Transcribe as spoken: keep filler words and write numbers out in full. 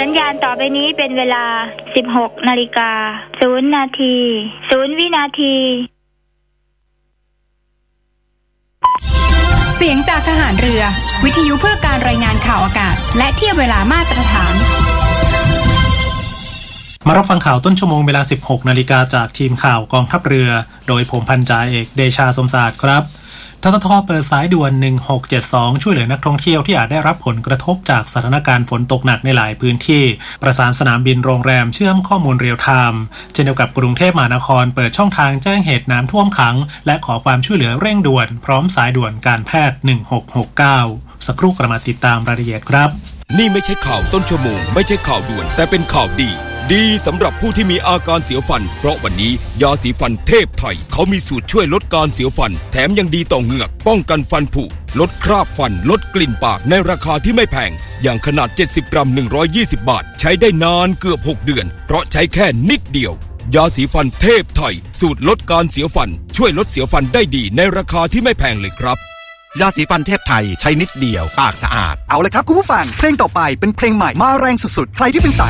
สัญญาณต่อไปนี้เป็นเวลา สิบหกนาฬิกาศูนย์นาทีศูนย์วินาทีเสียงจากทหารเรือวิทยุเพื่อการรายงานข่าวอากาศและเทียบเวลามาตรฐานมารับฟังข่าวต้นชั่วโมงเวลา สิบหกนาฬิกาจากทีมข่าวกองทัพเรือโดยผมพันจ่าเอกเดชาสมศาสตร์ครับททท.เปิดสายด่วนหนึ่งหกเจ็ดสองช่วยเหลือนักท่องเที่ยวที่อาจได้รับผลกระทบจากสถานการณ์ฝนตกหนักในหลายพื้นที่ประสานสนามบินโรงแรมเชื่อมข้อมูลเรียลไทม์เช่นเดียวกับกรุงเทพมหานครเปิดช่องทางแจ้งเหตุน้ำท่วมขังและขอความช่วยเหลือเร่งด่วนพร้อมสายด่วนการแพทย์หนึ่งหกหกเก้าสักครู่กลับมาติดตามรายละเอียดครับนี่ไม่ใช่ข่าวต้นชั่วโมงไม่ใช่ข่าวด่วนแต่เป็นข่าวดีดีสำหรับผู้ที่มีอาการเสียวฟันเพราะวันนี้ยาสีฟันเทพไทยเขามีสูตรช่วยลดการเสียวฟันแถมยังดีต่อเหงือกป้องกันฟันผุลดคราบฟันลดกลิ่นปากในราคาที่ไม่แพงอย่างขนาดเจ็ดสิบกรัมหนึ่งร้อยยี่สิบบาทใช้ได้นานเกือบหกเดือนเพราะใช้แค่นิดเดียวยาสีฟันเทพไทยสูตรลดการเสียวฟันช่วยลดเสียวฟันได้ดีในราคาที่ไม่แพงเลยครับยาสีฟันเทพไทยใช้นิดเดียวปากสะอาดเอาเลยครับคุณผู้ฟังเพลงต่อไปเป็นเพลงใหม่มาแรงสุดๆใครที่เป็นสาย